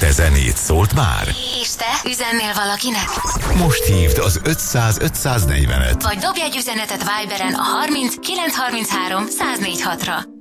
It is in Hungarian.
Te zenét szólt már? És te üzennél valakinek? Most hívd az 500 540-et. Vagy dobj egy üzenetet Viberen a 30 933 104 6-ra.